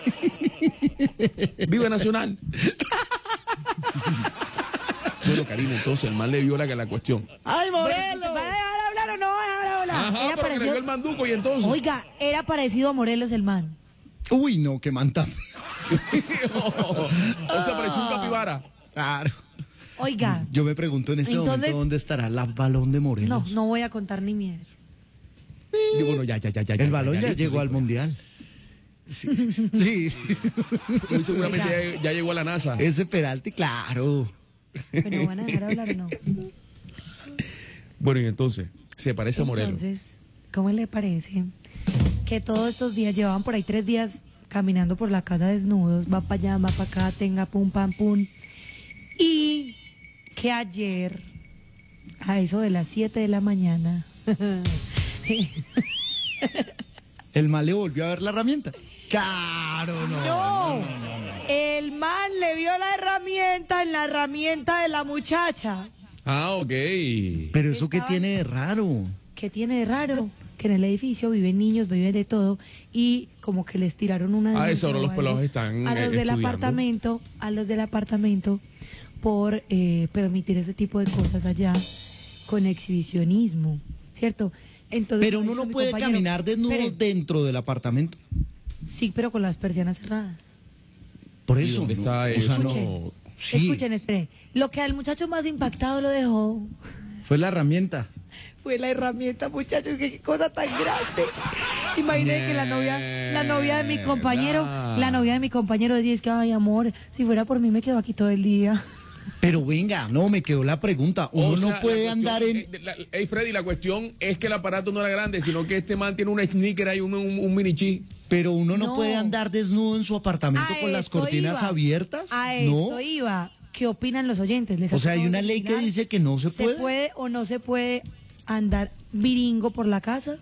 Viva Nacional. Bueno, Karina, entonces el man le vio la cuestión. ¡Ay, Morelos! ¿Va a dejar hablar o no va a dejar hablar? Ajá, Era pero que le vio el manduco y entonces. Oiga, era parecido a Morelos el man. Uy, no, qué manta. O sea, pareció un capibara. Claro. Oiga. Yo me pregunto en ese Entonces, momento dónde estará el balón de No, Morelos. no voy a contar ni mierda. Y bueno, ya. El balón ya llegó al mundial. Sí. Sí. Muy seguramente ya llegó a la NASA. Ese penalti, claro. Pero ¿van a dejar hablar o no? Bueno, y entonces, se parece a Morelos. Entonces, ¿cómo le parece que todos estos días, llevaban por ahí 3 días caminando por la casa desnudos, va para allá, va para acá, tenga pum, pam, pum, y que ayer, a eso de las 7 de la mañana, El mal le volvió a ver la herramienta. Claro, no, el man le vio la herramienta en la herramienta de la muchacha. Ah, ok. Pero eso qué Estaba- tiene de raro. ¿Qué tiene de raro? Que en el edificio viven niños, viven de todo, y como que les tiraron una Ah, eso denuncia ahora o los algo pelados están a los del estudiando. apartamento por permitir ese tipo de cosas allá con exhibicionismo, ¿cierto? Entonces, Pero uno no mi puede compañero, caminar desnudo espere, dentro del apartamento. Sí, pero con las persianas cerradas. Por ¿Y eso. dónde no, está o sea, eso? no. Escuchen, Sí, escuchen, espere. Lo que al muchacho más impactado lo dejó fue la herramienta. fue la herramienta, muchachos, qué cosa tan grande. Imagínate que la novia de mi compañero, decía, es que, ay, amor, si fuera por mí me quedo aquí todo el día. Pero venga, no, me quedó la pregunta. Uno O sea, no puede la andar cuestión- en... Hey, Freddy, la cuestión es que el aparato no era grande, sino que este man tiene un sneaker ahí, un mini chi. Pero uno no No. puede andar desnudo en su apartamento A con las esto cortinas iba. abiertas. A ¿No? esto iba. ¿Qué opinan los oyentes? ¿Les O sea, hay acabo de una ley que opinar? dice que no se puede. ¿Se puede o no se puede andar viringo por la casa?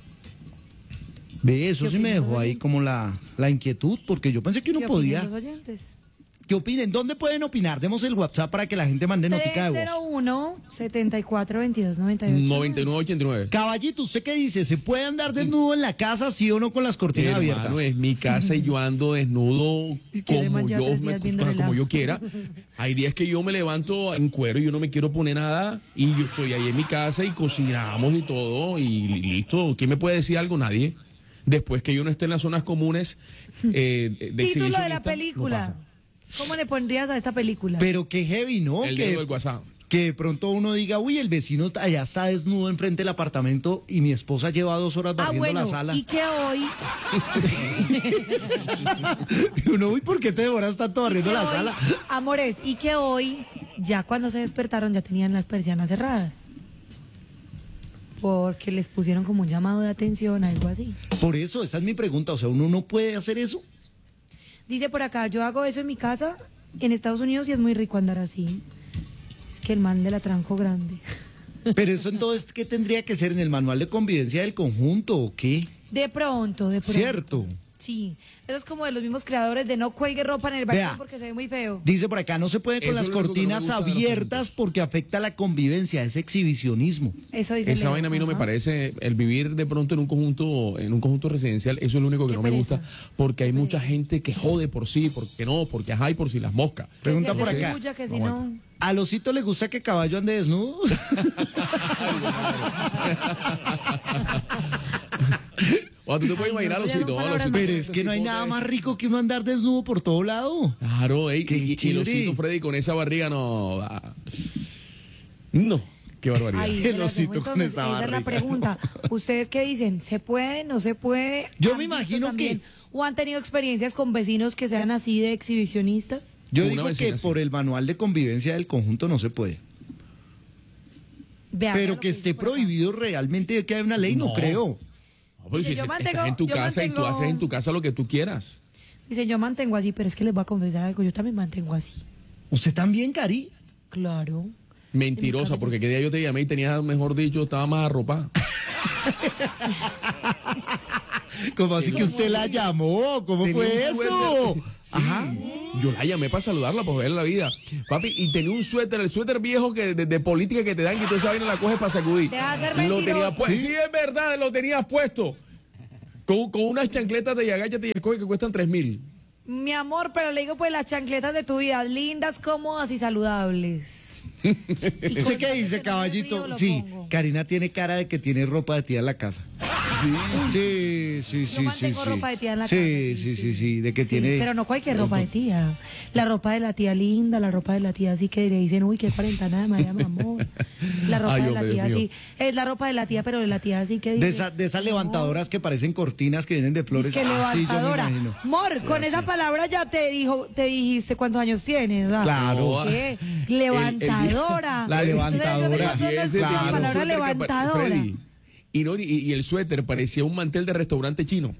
Ve, eso ¿Qué sí me opinan dejó los ahí oyentes? como la inquietud, porque yo pensé que uno ¿Qué opinan podía. los oyentes? ¿Qué opinen? ¿Dónde pueden opinar? Demos el WhatsApp para que la gente mande notica de voz. 301-74-22-98. 99.89. Caballito, ¿usted qué dice? ¿Se puede andar desnudo en la casa, sí o no, con las cortinas abiertas? Hermano, es mi casa y yo ando desnudo Es que ese man como lleva yo, 3 días viendo el como helado. yo quiera. Hay días que yo me levanto en cuero y yo no me quiero poner nada y yo estoy ahí en mi casa y cocinamos y todo y listo. ¿Quién me puede decir algo? Nadie. Después que yo no esté en las zonas comunes de Título de la exhibicionista, película. no pasa. ¿Cómo le pondrías a esta película? Pero qué heavy, ¿no? El dedo del WhatsApp. Que de pronto uno diga, uy, el vecino allá está desnudo enfrente del apartamento y mi esposa lleva 2 horas barriendo bueno, la sala. y que hoy... Y uno, uy, ¿por qué te demoras tanto barriendo que la hoy- sala? Amores, y que hoy, ya cuando se despertaron, ya tenían las persianas cerradas. Porque les pusieron como un llamado de atención, algo así. Por eso, esa es mi pregunta. O sea, uno no puede hacer eso. Dice por acá, yo hago eso en mi casa, en Estados Unidos, y es muy rico andar así. Es que el man de la tranco grande. Pero eso entonces, ¿qué tendría que ser en el manual de convivencia del conjunto o qué? De pronto. ¿Cierto? Sí, eso es como de los mismos creadores de no cuelgue ropa en el balcón Vea. porque se ve muy feo. Dice por acá, no se puede con Eso las es lo único que no me cortinas gusta de los abiertas porque afecta la convivencia, es exhibicionismo. Eso dice Esa Leo. vaina a mí no me Ajá. parece, el vivir de pronto en un conjunto residencial, eso es lo único que Qué no me pereza. gusta, porque hay mucha gente que jode por sí, porque no, porque ajá y por si las moscas. Que Pregunta se por hace acá. bulla, que si No no... ¿A Losito le gusta que Caballo ande desnudo? O tú te puedes Ay, imaginar, no, eso ya Losito, no ¿no? palabras Losito, Pero es que no hay nada más rico que uno andar desnudo por todo lado. Claro, ey, Qué y chévere. Losito Freddy con esa barriga no. No, qué barbaridad. Ahí El se las dejo. osito con Entonces, esa esa es la barriga. pregunta. ¿Ustedes qué dicen? ¿Se puede? ¿No se puede? Yo ¿Han me visto imagino también, que- ¿O han tenido experiencias con vecinos que sean así de exhibicionistas? Yo Una digo vecina, que sí. por el manual de convivencia del conjunto no se puede. Vea, vea Pero lo que dice esté por acá. prohibido realmente que haya una ley, no No. creo. No, pero Dice, si yo estás mantengo- en tu yo casa y tú mantengo- haces en tu casa lo que tú quieras. Dicen, yo mantengo así, pero es que les voy a confesar algo. Yo también mantengo así. ¿Usted también, Cari? Claro. Mentirosa, porque qué día yo te llamé y tenías, mejor dicho, estaba más arropada. ¿Cómo así que usted la llamó? ¿Cómo fue Tenía un eso? suéter. Sí, Ajá. yo la llamé para saludarla, para verle la vida. Papi, y tenía un suéter, el suéter viejo que de política que te dan y tú esa vaina la coges para sacudir. Deja de ser Lo tenía mentiroso. puesto. ¿Sí? Sí, es verdad, lo tenías puesto. Con unas chancletas de Agáchate y Escoge que cuestan 3.000. Mi amor, pero le digo pues las chancletas de tu vida, lindas, cómodas y saludables. Y ¿Usted con qué tal de dice, que no me caballito? río, lo Sí, pongo. Karina tiene cara de que tiene ropa de tía en la casa. Sí, Yo mantengo ropa de tía en la sí, casa. sí, de que Sí, tiene... pero no cualquier ropa de tía. La ropa de la tía linda, la ropa de la tía así que le dicen, uy, qué cuarentena de María, mi amor. La ropa Ay, de la hombre, tía Dios mío. así. Es la ropa de la tía, pero de la tía así que dice. De esas levantadoras que parecen cortinas que vienen de flores. Es que Así yo me levantadora. imagino. Mor, con esa palabra ya te dijiste cuántos años tienes, ¿verdad? Claro. ¿Qué? Levantadora. La levantadora. Entonces, yo Y ese tengo tenía la un palabra suéter que levantadora. Freddy, y el suéter parecía un mantel de restaurante chino.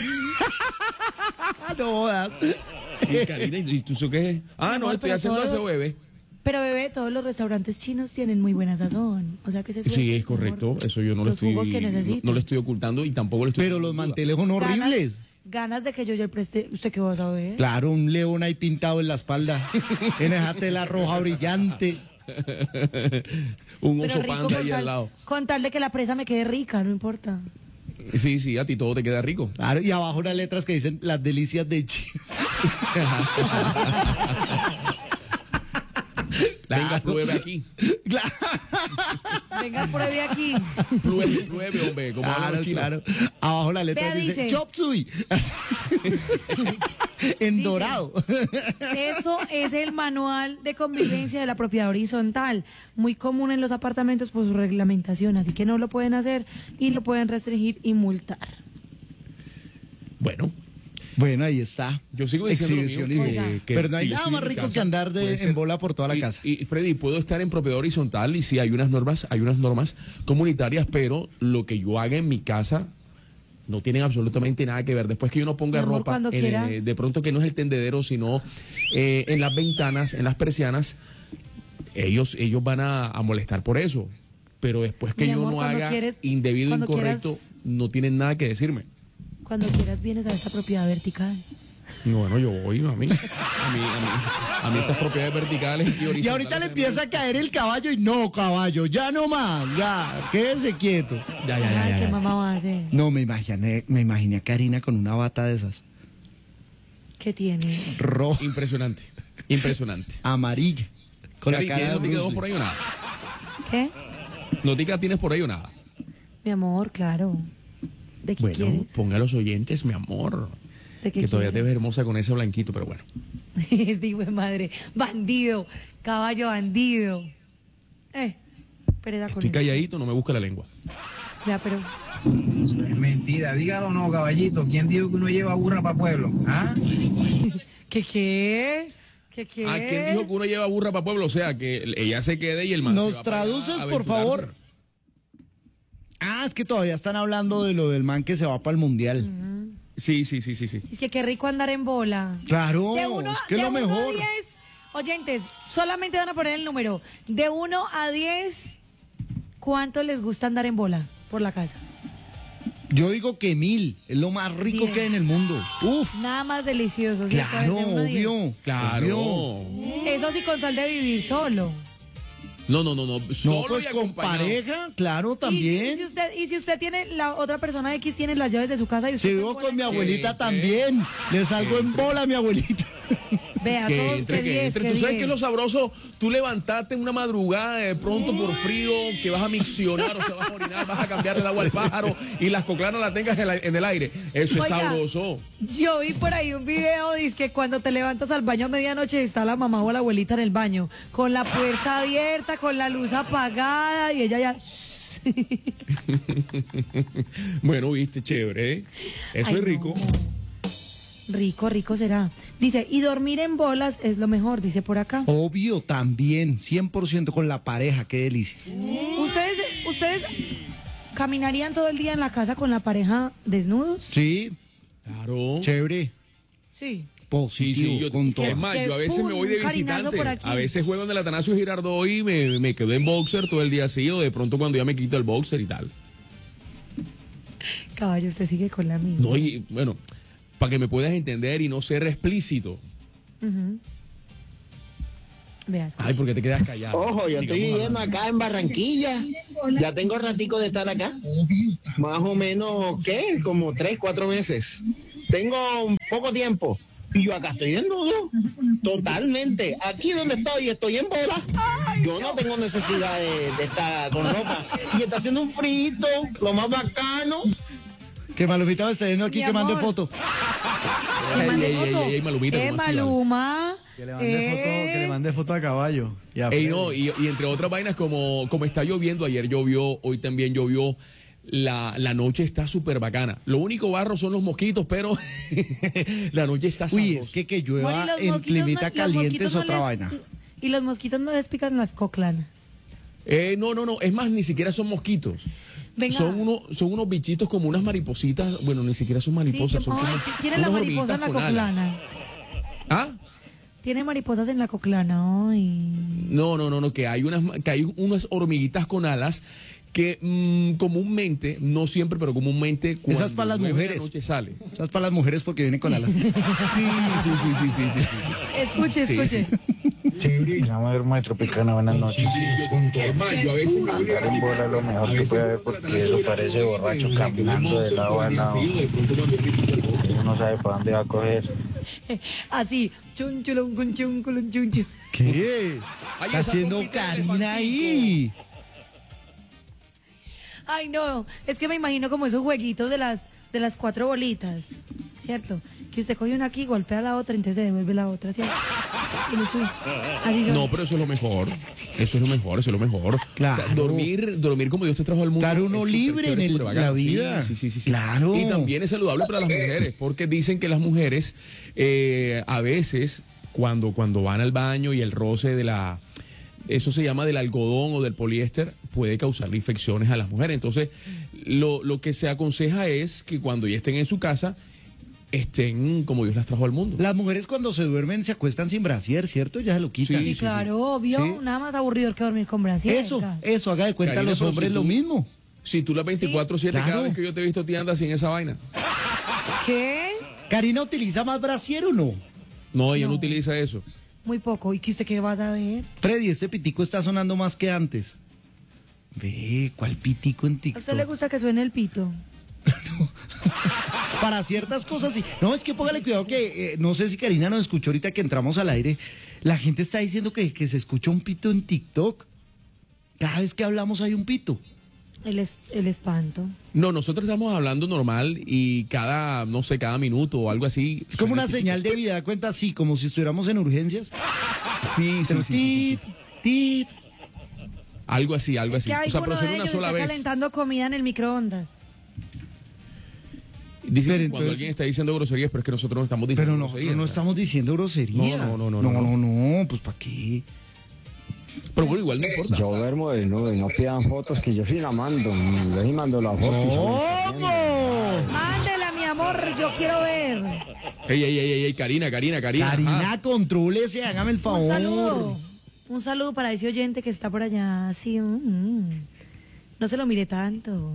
No jodas. Y Karina, ¿y tú eso qué es? Ah, no, amor, estoy pero haciendo todos- aseo, bebé. Pero bebé, todos los restaurantes chinos tienen muy buena sazón. O sea que se Sí, es correcto. Eso yo no lo Los estoy, jugos que necesitas. no lo estoy ocultando y tampoco lo estoy. Pero los poniendo en duda. manteles son horribles. Ganas de que yo le preste. ¿Usted qué va a saber? Claro, un león ahí pintado en la espalda. En esa tela roja brillante. Un Pero oso rico panda ahí al lado. con tal de que la presa me quede rica, no importa. Sí, sí, a ti todo te queda rico. Claro, y abajo unas letras que dicen las delicias de China. Venga, pruebe aquí. Venga, pruebe aquí. Pruebe, hombre, como hablan Claro, los chinos. claro. Abajo la letra Vea, dice dice- Chop Suey. Así. En Dice- dorado. Eso es el manual de convivencia de la propiedad horizontal, muy común en los apartamentos por su reglamentación, así que no lo pueden hacer y lo pueden restringir y multar. Bueno, Bueno, ahí está. yo sigo diciendo lo mío, Exhibicionismo. Oiga. Pero no hay si yo nada estoy más en mi rico casa, que andar puede en ser. bola por toda la casa. Y Freddy, puedo estar en propiedad horizontal y sí hay unas normas comunitarias, pero lo que yo haga en mi casa no tienen absolutamente nada que ver. Después que yo no ponga Mi amor, ropa, cuando quiera. de pronto que no es el tendedero, sino en las ventanas, en las persianas, ellos van a molestar por eso. Pero después que Mi yo amor, no cuando haga quieres- indebido, cuando incorrecto, quieras- no tienen nada que decirme. Cuando quieras vienes a esta propiedad vertical. Bueno, yo voy, mami. A mí esas propiedades verticales y Y horizontales ahorita le me- empieza a caer el caballo y no, caballo, ya no más, ya, quédese quieto. Ay, ¿qué mamá va a hacer? No, me imaginé a Karina con una bata de esas, ¿Qué tiene? roja, Impresionante. amarilla, con Cari, la cara ¿tienes de notica Bruce dos por Lee. ahí o nada? ¿Qué? ¿Notica tienes por ahí o nada? Mi amor, claro. ¿De qué Bueno, quieres? ponga a los oyentes, mi amor. ¿De qué Que todavía te quieres? ves hermosa con ese blanquito, pero bueno. Este hijo de madre. Bandido. Caballo bandido. Pereza con Estoy eso. calladito, no me busca la lengua. Ya, pero. Eso es mentira, dígalo o no, caballito. ¿Quién dijo que uno lleva burra para pueblo? ¿Ah? ¿Qué? ¿Qué? ¿A quién dijo que uno lleva burra para pueblo? O sea, que ella se quede y el man se ¿Nos va para allá traduces, a por aventurarse. favor? Ah, es que todavía están hablando de lo del man que se va para el mundial. Sí. Es que qué rico andar en bola. Claro, De uno, es que es de lo 1 a mejor. 10, oyentes, solamente van a poner el número. De 1 a 10, ¿cuánto les gusta andar en bola por la casa? Yo digo que 1000, es lo más rico 10. que hay en el mundo. Uf, Nada más delicioso. ¿cierto? claro, De 1 a 10. obvio. Claro. obvio. Eso sí, con tal de vivir solo. No. No, Solo pues y con acompañado. pareja, claro, también. Y si usted tiene, la otra persona X tiene las llaves de su casa y usted Si está en vivo bola, con mi ¿qué? abuelita Entre. también. Le salgo en bola a mi abuelita. Vea, Que todos entre, que que 10, entre. que Tú sabes 10. que es lo sabroso, tú levantarte en una madrugada de pronto por frío, que vas a miccionar, o sea, vas a orinar, vas a cambiarle el agua al pájaro y las coclanas las tengas en el aire. Eso es Oiga, sabroso. Yo vi por ahí un video, dice que cuando te levantas al baño a medianoche está la mamá o la abuelita en el baño, con la puerta abierta, con la luz apagada y ella ya... Bueno, viste, chévere, ¿eh? Eso Ay, es no. rico. Rico será. Dice, y dormir en bolas es lo mejor, dice por acá. Obvio, también. 100% con la pareja, qué delicia. ¿Ustedes caminarían todo el día en la casa con la pareja desnudos? Sí, Claro. chévere. Sí. Positivo, yo, con es todo. más, Que yo a veces me voy de un carinazo visitante. por aquí. A veces juego en el Atanasio Girardot y me quedo en boxer todo el día así, o de pronto cuando ya me quito el boxer y tal. Caballo, usted sigue con la mía. No, y bueno, para que me puedas entender y no ser explícito. Veas. Ay, ¿por qué te quedas callado? Ojo, yo estoy Sigamos viviendo hablando. acá en Barranquilla. Ya tengo ratico de estar acá. Más o menos, ¿qué? Como 3, 4 meses. Tengo poco tiempo. Y yo acá estoy desnudo. Totalmente. Aquí donde estoy en bola. Yo no tengo necesidad de estar con ropa. Y está haciendo un frito, lo más bacano. Que Malumita me está viendo aquí Mi que mande amor. foto. Que mande Ey, foto. ey, Malumita, ¿cómo así, vale? Maluma. Que le mande foto a caballo. Y a Ey, Freddy. no, y entre otras vainas, como está lloviendo, ayer llovió, hoy también llovió, la noche está súper bacana. Lo único barro son los mosquitos, pero la noche está sabrosa. Uy, es que llueva Mori, los en mosquitos climita los caliente mosquitos es no otra les- vaina. Y los mosquitos no les pican las coclanas. No, es más, ni siquiera son mosquitos. Venga. Son unos bichitos como unas maripositas, bueno, ni siquiera son mariposas, Sí, son como tiene la unas mariposa en la hormiguitas con alas. coclana. ¿Ah? Tiene mariposas en la coclana. Ay. No, que hay unas hormiguitas con alas que comúnmente, no siempre, pero comúnmente cuando Esas para las llueve en la mujeres. noche sale. Esas para las mujeres porque vienen con alas. Sí. Escuche, Sí, escuche. Mi nombre es Maestro Picana, buenas noches. Yo a veces Andar en bola es lo mejor que puede haber porque eso parece borracho caminando de lado a lado. Uno no sabe para dónde va a coger. Así. Chun, chulun, cun, chun, culun, chun, chun. ¿Qué? Ay, Está esa haciendo pompita de Karina ahí. Ay, no. Es que me imagino como esos jueguitos de las 4 bolitas. ¿Cierto? Que usted coge una aquí, golpea la otra, entonces se devuelve la otra, ¿cierto? Y lo sube. Así son. No, pero eso es lo mejor. Eso es lo mejor. Claro. O sea, dormir como Dios te trajo al mundo. Estar uno es súper libre chévere, en súper bacano. la vida. Sí. Claro. Y también es saludable para las mujeres, porque dicen que las mujeres a veces cuando van al baño y el roce eso se llama del algodón o del poliéster, puede causarle infecciones a las mujeres. Entonces, lo que se aconseja es que cuando ya estén en su casa, estén como Dios las trajo al mundo. Las mujeres cuando se duermen se acuestan sin brasier, ¿cierto? Ya se lo quitan. Sí, claro, obvio. Sí. Nada más aburrido que dormir con brasier. Eso, haga de cuenta Karina, los pero hombres si lo tú- mismo. Si tú las 24/7, Claro. cada vez que yo te he visto, te andas sin esa vaina. ¿Qué? ¿Karina utiliza más brasier o no? No, ella no No. utiliza eso. Muy poco. ¿Y que usted qué va a saber? Freddy, ese pitico está sonando más que antes. Ve, ¿cuál pitico en ¿A TikTok? usted le gusta que suene el pito? Para ciertas cosas sí. No, es que póngale cuidado que no sé si Karina nos escuchó ahorita que entramos al aire. La gente está diciendo que se escucha un pito en TikTok. Cada vez que hablamos hay un pito. El espanto. No, nosotros estamos hablando normal y cada minuto o algo así. Es como suena una el pitito. señal de vida, da cuenta así, como si estuviéramos en urgencias. Sí, Pero tip, tip. Algo así. Es que O hay sea, uno pero de suena una ellos sola está vez. calentando comida en el microondas. Dicen Pero que cuando entonces- alguien está diciendo groserías, pero es que nosotros no estamos diciendo Pero no, groserías. no ¿sabes? estamos diciendo groserías. No. Pues ¿para qué? Pero bueno, igual no importa. Yo duermo desnudo y no pidan fotos que yo sí la mando. Yo sí mando la foto. y solo ¿Cómo? Mándela, mi amor, yo quiero ver. Ey, Karina. Karina, contrólese, hágame el favor. Un saludo. Un saludo para ese oyente que está por allá. Sí, no se lo mire tanto.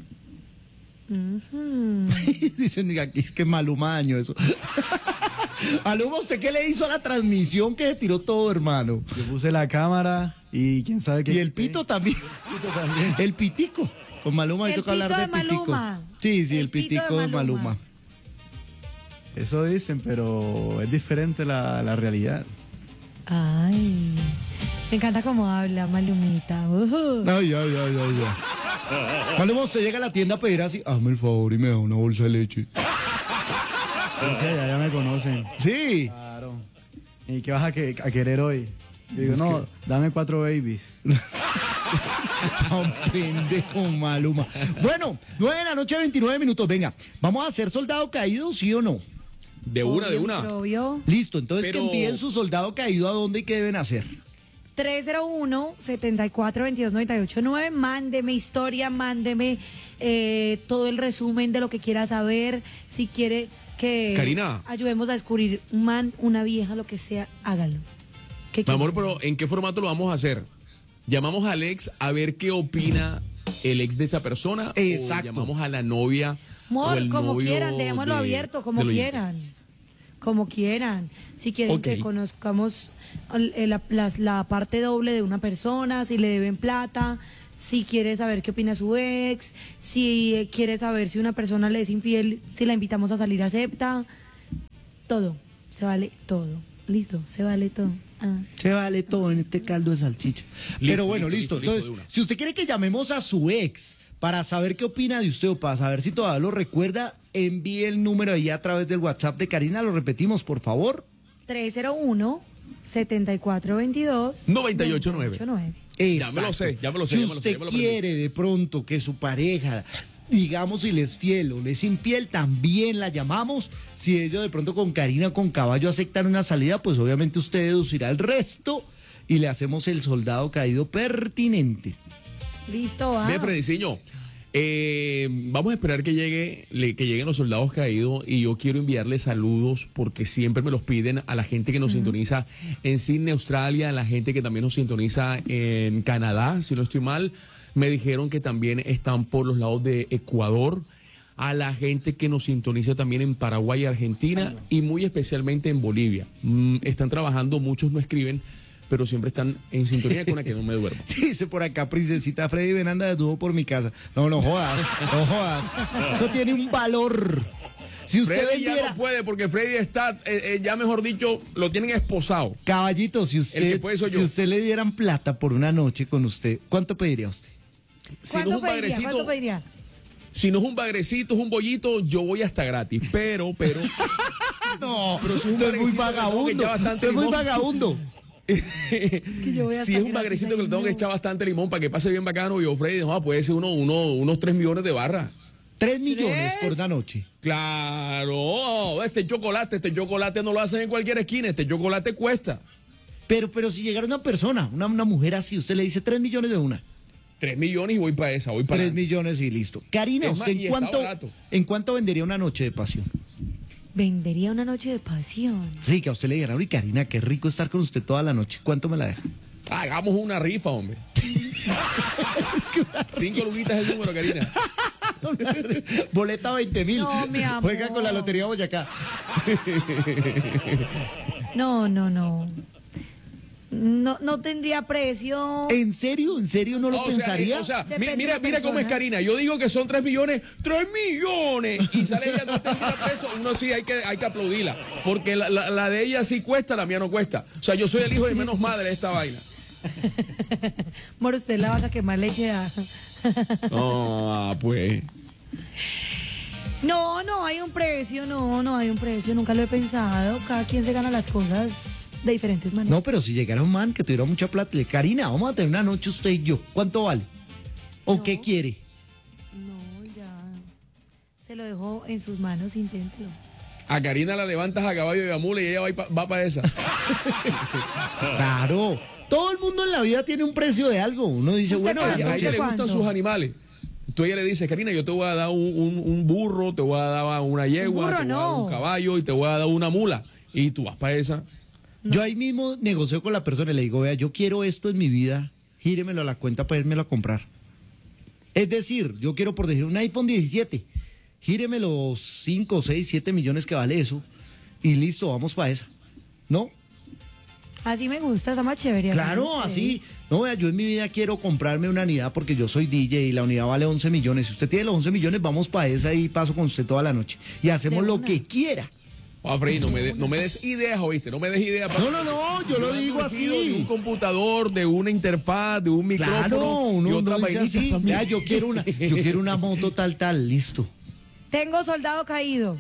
Dicen diga, aquí es que Maluma dañó eso. Maluma, ¿usted qué le hizo a la transmisión que se tiró todo, hermano? Yo puse la cámara y quién sabe qué. Y el pito también. El pitico. Con Maluma hay El toca hablar pito de de pitico. Maluma. Sí, el El pito pitico de de Maluma. Maluma. Eso dicen, pero es diferente la realidad. Ay, me encanta cómo habla Malumita. Ay. Maluma, usted llega a la tienda a pedir así, hazme el favor y me da una bolsa de leche. Ya me conocen. Sí. Claro. ¿Y qué vas a querer hoy? Yo digo, no, dame 4 babies. Tan pendejo Maluma. Bueno, 9 de la noche, 29 minutos. Venga, ¿vamos a hacer soldado caído, sí o no? De una. Obvio. Listo, entonces Pero- que envíen su soldado caído a dónde y qué deben hacer. 301-7422-989. Mándeme historia, mándeme todo el resumen de lo que quiera saber. Si quiere que Karina. ayudemos a descubrir un man, una vieja, lo que sea, hágalo. ¿Qué Mi amor, quiere? pero ¿en qué formato lo vamos a hacer? ¿Llamamos al ex a ver qué opina el ex de esa persona? Exacto. ¿O llamamos a la novia? o Amor, el como novio quieran, dejémoslo de- abierto, como del oyente? quieran. como quieran. Si quieren Ok. que conozcamos la parte doble de una persona, si le deben plata, si quiere saber qué opina su ex, si quiere saber si una persona le es infiel, si la invitamos a salir, acepta. Todo, se vale todo. Listo, se vale todo. Ah. Se vale todo en este caldo de salchicha. Pero bueno, listo. Entonces, de una. si usted quiere que llamemos a su ex para saber qué opina de usted o para saber si todavía lo recuerda, envíe el número ahí a través del WhatsApp de Karina. Lo repetimos, por favor. 301-7422. 989. Ya me lo sé, Exacto. ya me lo sé, Si ya me lo sé, usted ya me lo aprendí. quiere de pronto que su pareja, digamos, si le es fiel o le es infiel, también la llamamos. Si ellos de pronto con Karina o con Caballo aceptan una salida, pues obviamente usted deducirá el resto y le hacemos el soldado caído pertinente. Listo, Bien, Frediciño, vamos a esperar que lleguen los soldados caídos y yo quiero enviarles saludos porque siempre me los piden a la gente que nos sintoniza en Sydney, Australia, a la gente que también nos sintoniza en Canadá, si no estoy mal. Me dijeron que también están por los lados de Ecuador, a la gente que nos sintoniza también en Paraguay y Argentina y muy especialmente en Bolivia. Están trabajando, muchos no escriben, pero siempre están en sintonía con la que no me duermo. Dice por acá, princesita Freddy ven anda desnudo por mi casa. No jodas, no jodas. Eso tiene un valor. Si usted Freddy ya vendiera, no puede porque Freddy está, ya mejor dicho, lo tienen esposado. caballito, si El usted, que puede soy si yo. usted le dieran plata por una noche con usted, ¿cuánto pediría usted? Si no es un bagrecito, ¿Cuánto pediría? si no es un bagrecito, es un bollito, yo voy hasta gratis. Pero, No, pero si es un usted es muy bagrecito, le tengo que echar vagabundo. bastante Usted es muy limón. vagabundo. que yo voy hasta si es un gratis, bagrecito que le ay, tengo que no. echar bastante limón para que pase bien bacano, yo, Freddy, no, puede ser unos 3 millones de barras. 3 millones por una noche. Claro, este chocolate no lo hacen en cualquier esquina, este chocolate cuesta. Pero si llegara una persona, una mujer así, usted le dice 3 millones de una. 3 millones y voy para esa, voy para 3 millones y listo. Karina, Es más, ¿usted y está barato. en cuánto vendería una noche de pasión? Vendería una noche de pasión. Sí, que a usted le dijeran, uy, Karina, qué rico estar con usted toda la noche. ¿Cuánto me la deja? Hagamos una rifa, hombre. 5 luguitas es el número, Karina. Boleta 20.000. No, mi amor. Juega con la Lotería Boyacá. No. No tendría precio. ¿En serio? ¿En serio no lo O sea, pensaría? Depende mira de la cómo es persona. Karina. Yo digo que son 3 millones. ¡3 millones! Y sale ella 30 pesos. Uno sí hay que aplaudirla. Porque la de ella sí cuesta, la mía no cuesta. O sea, yo soy el hijo de menos madre de esta vaina. Mor, usted es la vaca que más leche da. No, pues. No hay un precio, no hay un precio, nunca lo he pensado. Cada quien se gana las cosas de diferentes maneras. No, pero si llegara un man que tuviera mucha plata, le Karina, vamos a tener una noche usted y yo. ¿Cuánto vale? ¿O No. qué quiere? No, ya. Se lo dejo en sus manos, inténtelo. A Karina la levantas a caballo y a mula y ella va para esa. Claro. Todo el mundo en la vida tiene un precio de algo. Uno dice, ¿Usted bueno, A la cuánto? ella noche- le gustan ¿Cuánto? sus animales. Tú a ella le dices, Karina, yo te voy a dar un burro, te voy a dar una yegua, burro te voy a dar no. un caballo y te voy a dar una mula. Y tú vas para esa. Yo ahí mismo negocio con la persona y le digo, vea, yo quiero esto en mi vida, gíremelo a la cuenta para irmelo a comprar. Es decir, yo quiero por decir un iPhone 17, gíreme los 5, 6, 7 millones que vale eso y listo, vamos para esa. ¿No? Así me gusta, está más chévere. Claro, así. No, vea, yo en mi vida quiero comprarme una unidad porque yo soy DJ y la unidad vale 11 millones. Si usted tiene los 11 millones, vamos para esa y paso con usted toda la noche. Y hacemos De lo una. que quiera. Freddy, no me des ideas, ¿oíste? No me des ideas. No, yo lo digo De un así. computador, de una interfaz, de un micrófono Claro, y uno otras dice vainitas así. también. Vea, yo quiero una moto tal, listo. Tengo soldado caído.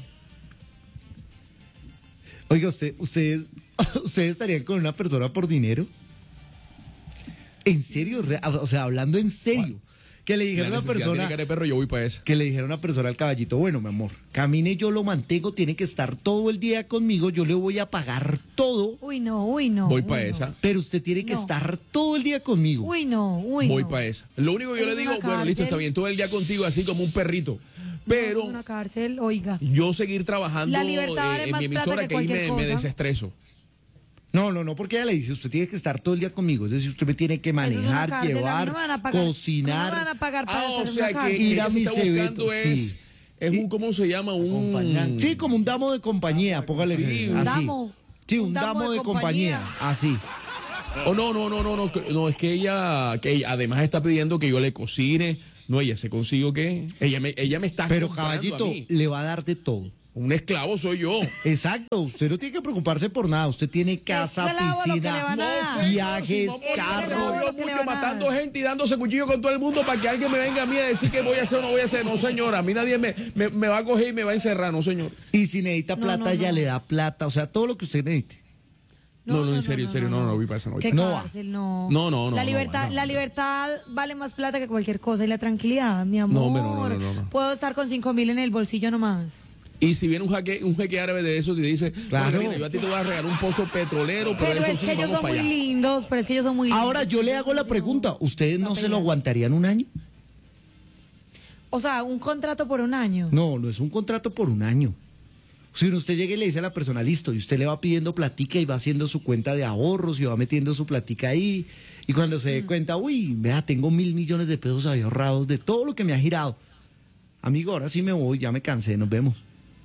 Oiga, ustedes estarían con una persona por dinero. ¿En serio? O sea, hablando en serio. Que le dijera La a una necesidad persona, tiene cara de perro, yo voy para esa. que le dijera a una persona al caballito, bueno, mi amor, camine, yo lo mantengo, tiene que estar todo el día conmigo, yo le voy a pagar todo, Uy, no. Voy para uy, no. esa. pero usted tiene que No. estar todo el día conmigo. Uy, no. Voy para esa. Lo único que yo Es le digo, una bueno, listo, cárcel. está bien, todo el día contigo así como un perrito. Es Pero una cárcel, oiga. yo seguir trabajando La libertad vale en más mi plata emisora que que ahí cualquier me cosa. desestreso. No, porque ella le dice, usted tiene que estar todo el día conmigo, es decir, usted me tiene que Eso es una manejar, cárcel, a mí llevar, no me van a pagar, cocinar. no me van a pagar para Ah, o estar en sea una que cárcel. Ir a ella se mis está buscando eventos, es sí. Es un, ¿cómo se llama? Un... Sí, como un damo de compañía, póngale Sí, así. damo. Sí, un damo de compañía, así. Oh, no, es que ella además está pidiendo que yo le cocine. No, ella se consigo que ella me está Pero comprando caballito, a mí. le va a dar de todo. Un esclavo soy yo. Exacto, usted no tiene que preocuparse por nada. Usted tiene casa, Esclavo, lo que le piscina, van a dar. viajes, No, porque carro. esclavo. yo Lo que le mucho van a matando dar. gente y dándose cuchillo con todo el mundo para que alguien me venga a mí a decir que voy a hacer o no voy a hacer. No, señora, a mí nadie me va a coger y me va a encerrar, no, señor. Y si necesita No, plata, no, ella no. le da plata. O sea, todo lo que usted necesite. No, en serio, no voy para esa noche. ¿Qué No va. cárcel? No. No, La no, libertad, no. la libertad vale más plata que cualquier cosa y la tranquilidad, mi amor. No, hombre, no. Puedo estar con 5.000 en el bolsillo nomás. Y si viene un jeque árabe de eso y te dice, Claro. "Oiga, mira, yo a ti te voy a regalar un pozo petrolero, pero, Pero eso es sí, que ellos vamos son para muy allá". lindos, pero es que ellos son muy lindos. Ahora yo le hago la pregunta, ¿ustedes no se lo aguantarían un año? O sea, un contrato por un año. No, no es un contrato por un año. Si usted llega y le dice a la persona, listo, y usted le va pidiendo platica y va haciendo su cuenta de ahorros y va metiendo su platica ahí, y cuando se dé cuenta, uy, vea, tengo 1.000 millones de pesos ahí ahorrados de todo lo que me ha girado. Amigo, ahora sí me voy, ya me cansé, nos vemos.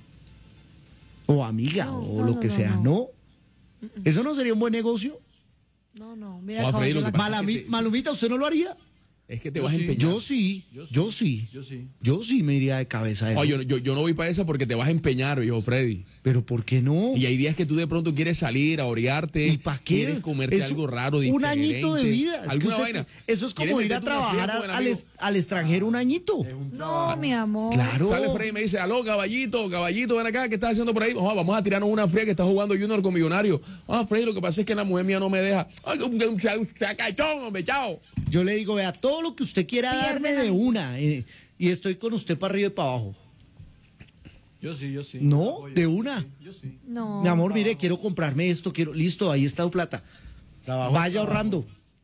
O amiga, No, o no, lo no, que no, sea, no. ¿no? ¿Eso no sería un buen negocio? No, mira No, cómo Freddy, se lo la- que pasa- Malumita, ¿usted no lo haría? Es que te vas a empeñar. Yo sí. Yo sí me iría de cabeza a eso. Oye, yo no voy para esa porque te vas a empeñar, viejo Freddy. Pero ¿por qué no? Y hay días que tú de pronto quieres salir a orearte. ¿Y para qué? Quieres comerte Es algo raro, un añito de diferente, vida. Es que alguna usted- vaina. Eso es como ¿Quieres ir a meterte una trabajar fiesta con el amigo? al extranjero un añito. No, mi amor. Claro. Sale Freddy y me dice, aló, caballito, ven acá, ¿qué estás haciendo por ahí? Ojo, vamos a tirarnos una fría que está jugando Junior con Millonario. Freddy, lo que pasa es que la mujer mía no me deja. Ay, un sacachón, hombre, chao. Yo le digo, vea, todo lo que usted quiera darme de una. Y estoy con usted para arriba y para abajo. Yo sí. No, de una. No. Mi amor, mire, quiero comprarme esto, listo, ahí está tu plata. Vaya ahorrando.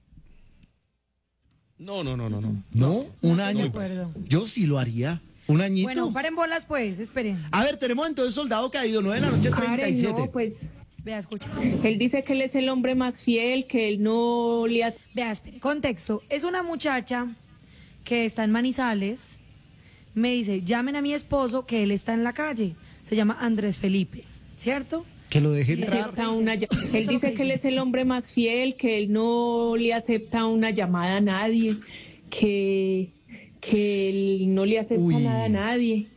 No. No, un año. de acuerdo. Yo sí lo haría. Un añito. Bueno, paren bolas pues, esperen. A ver, tenemos entonces Soldado Caído, 9 de la noche, Karen, 37. no, pues Vea, escucha. él dice que él es el hombre más fiel, que él no le hace... Vea, espere. Contexto. Es una muchacha que está en Manizales. Me dice, llamen a mi esposo que él está en la calle. Se llama Andrés Felipe, ¿cierto? Que lo deje entrar. acepta una ll- él Eso dice lo que él dice. es el hombre más fiel, que él no le acepta una llamada a nadie, que él no le acepta Uy. nada a nadie.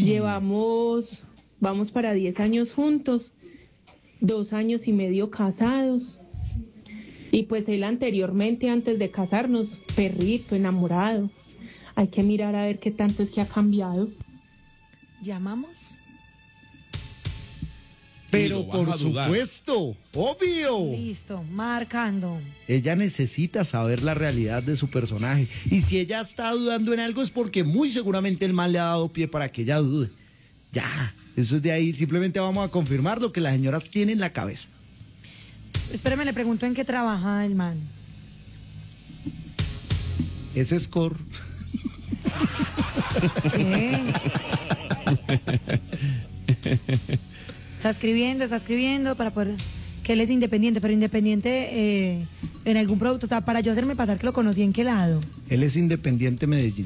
Vamos para 10 años juntos, 2 años y medio casados. Y pues él anteriormente, antes de casarnos, perrito, enamorado. Hay que mirar a ver qué tanto es que ha cambiado. ¿Llamamos? Pero Y lo vas por a dudar. supuesto, obvio. Listo, marcando. Ella necesita saber la realidad de su personaje. Y si ella está dudando en algo es porque muy seguramente el mal le ha dado pie para que ella dude. Ya, eso es de ahí. Simplemente vamos a confirmar lo que la señora tiene en la cabeza. Espérame, le pregunto en qué trabaja el man. Ese score. ¿Qué? Está escribiendo para poder... Que él es independiente, pero independiente en algún producto. O sea, para yo hacerme pasar que lo conocí, ¿en qué lado? Él es independiente Medellín.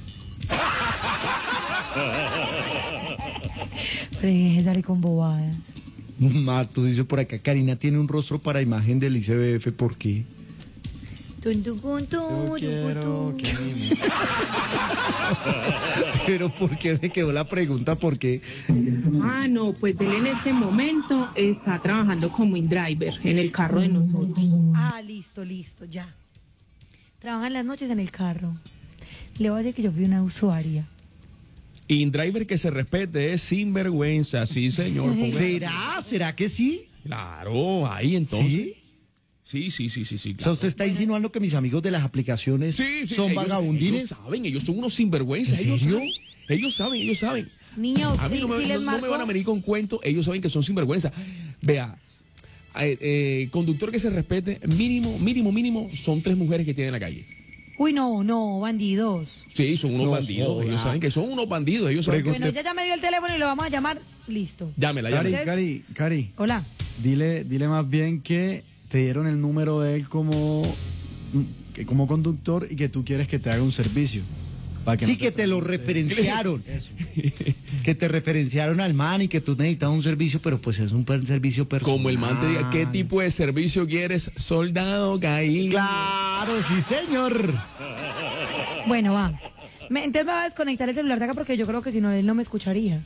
Pero deje de salir con bobadas. Marto dice por acá, Karina tiene un rostro para imagen del ICBF, ¿por qué? Tun, tun, tun, tun, Yo quiero tun, que tun. mi Pero ¿por qué me quedó la pregunta? ¿Por qué? Ah, no, pues él en este momento está trabajando como InDriver en el carro de nosotros. Ah, listo, ya. Trabaja en las noches en el carro. Le voy a decir que yo fui una usuaria. InDriver que se respete es sinvergüenza, sí, señor. Ponga- ¿Será? ¿Será que sí? Claro, ahí entonces. ¿Sí? Sí. O sea, claro. usted está insinuando que mis amigos de las aplicaciones Sí, son ellos- vagabundines. Ellos saben, ellos son unos sinvergüenzas. ¿En Ellos serio? saben, ellos saben. Niños, A mí no si me, les no me marco... van a venir con cuentos, ellos saben que son sinvergüenza. Vea, conductor que se respete, mínimo, son 3 mujeres que tiene en la calle. Uy, no, bandidos. Sí, son unos No bandidos. joda. Ellos saben que son unos bandidos. Ellos saben que... Bueno, ella ya me dio el teléfono y lo vamos a llamar. Listo. Llámela. Cari, Hola. dile más bien que te dieron el número de él como conductor y que tú quieres que te haga un servicio. Sí, que te lo referenciaron. Que te referenciaron al man y que tú necesitabas un servicio, pero pues es un servicio personal. Como el man te diga, ¿qué tipo de servicio quieres? Soldado caído. Claro, sí, señor. Bueno, va. Entonces me va a desconectar el celular de acá porque yo creo que si no, él no me escucharía.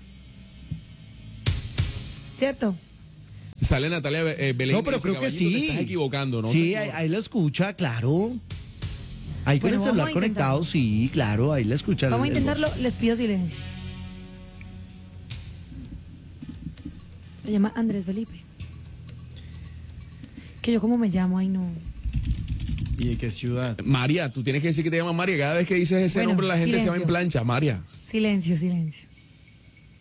¿Cierto? Sale Natalia Belén. No, pero creo que sí. Te estás equivocando, ¿no? Sí, ahí lo escucha, claro. Ahí con el celular conectado, sí, claro, ahí la escucha. Vamos a intentarlo, les pido silencio. Se llama Andrés Felipe. Que yo como me llamo, ay no. ¿Y de qué ciudad? María, tú tienes que decir que te llamas María. Cada vez que dices ese nombre la gente se va en plancha, María. Silencio, silencio.